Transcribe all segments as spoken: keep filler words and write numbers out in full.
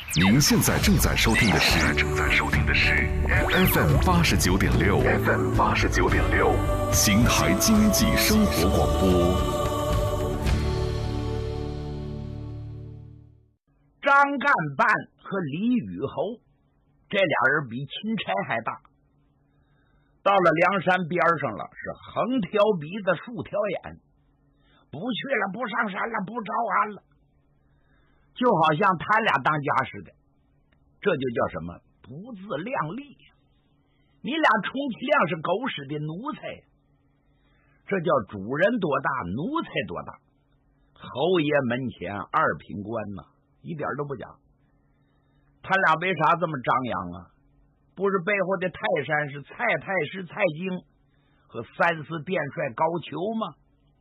您现在正在收听的是正在收听的是 F M 八十九点六 F M 八十九点六邢台经济生活广播。 张干办和李雨侯这俩人比钦差还大，到了梁山边上了，是横挑鼻子竖挑眼，不去了，不上山了，不招安了，就好像他俩当家似的。这就叫什么？不自量力。你俩充其量是狗屎的奴才，这叫主人多大，奴才多大。侯爷门前二品官呐、啊，一点都不假。他俩为啥这么张扬啊？不是背后的泰山是蔡太师蔡京和三司殿帅高俅吗？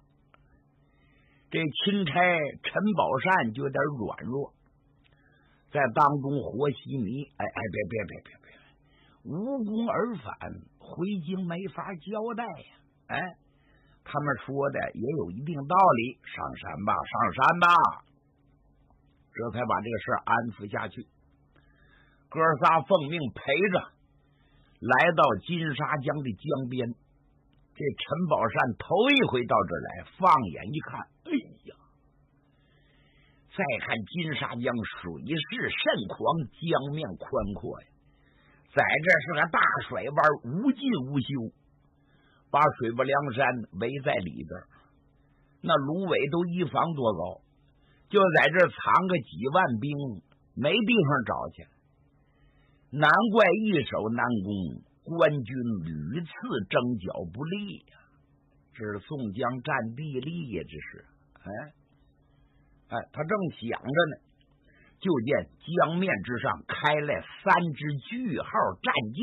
这钦差陈宝善就有点软弱，在当中和稀泥。哎哎，别别别别别，无功而返，回京没法交代呀！哎，他们说的也有一定道理，上山吧，上山吧，这才把这个事安抚下去。哥仨奉命陪着来到金沙江的江边。这陈宝善头一回到这儿来，放眼一看，哎呀，再看金沙江水势甚狂，江面宽阔呀，在这是个大甩湾，无尽无休，把水泊梁山围在里边，那芦苇都一房多高，就在这藏个几万兵，没地方找去。难怪易守难攻，官军屡次征剿不利呀、啊！这是宋江占地利呀，这是哎哎，他正想着呢，就见江面之上开来三支巨号战舰，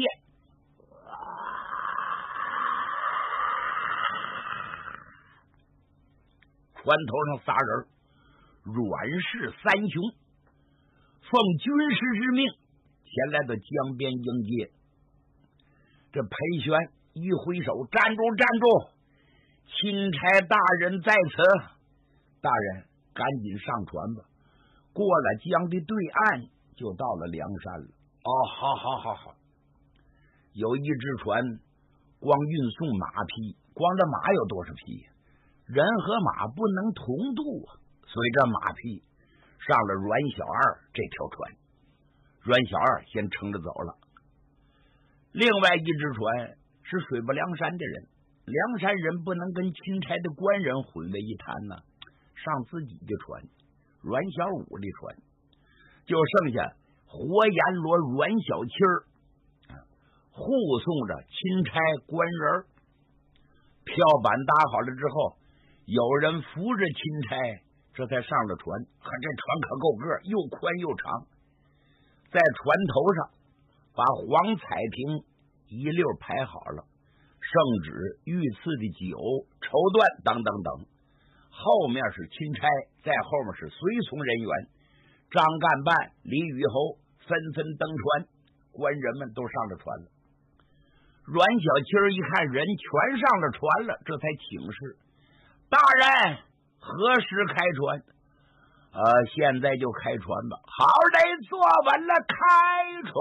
船头上仨人，阮氏三雄，奉军师之命前来到江边迎接。这裴宣一挥手，站住站住，钦差大人在此。大人赶紧上船吧，过了江的对岸就到了梁山了。哦，好好好好。有一只船光运送马匹，光这马有多少匹？人和马不能同渡啊，所以这马匹上了阮小二这条船，阮小二先撑着走了。另外一只船是水泊梁山的人，梁山人不能跟钦差的官人混为一谈呢，上自己的船，阮小五的船，就剩下活阎罗阮小七儿护送着钦差官人。票板搭好了之后，有人扶着钦差，这才上了船。可这船可够个，又宽又长，在船头上把黄彩瓶一溜排好了，圣旨、御赐的酒、绸缎等等等。后面是钦差，在后面是随从人员，张干办、李雨侯纷纷登船，官人们都上了船了。阮小七儿一看人全上了船了，这才请示大人，何时开船？呃，现在就开船吧。好嘞，坐稳了，开船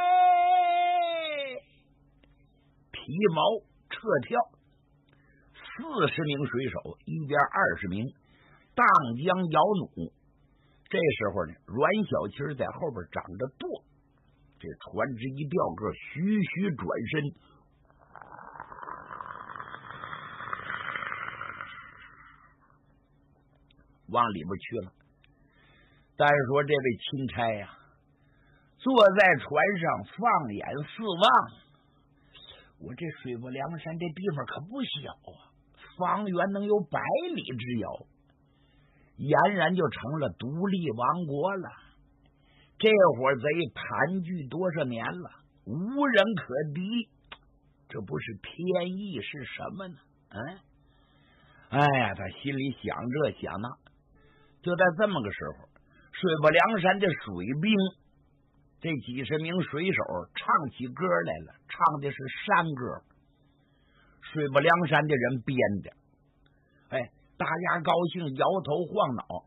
嘞！皮毛撤跳，四十名水手，一边二十名，荡江摇弩。这时候呢，阮小七在后边掌着舵，这船只一掉个，徐徐转身，往里边去了。但是说这位钦差呀、啊，坐在船上放眼四望，我这水泊梁山这地方可不小啊，方圆能有百里之遥，俨然就成了独立王国了。这伙贼盘踞多少年了，无人可敌，这不是天意是什么呢？嗯，哎呀，他心里想这想那。就在这么个时候，水泊梁山的水兵这几十名水手唱起歌来了，唱的是山歌，水泊梁山的人编的。哎，大家高兴，摇头晃脑，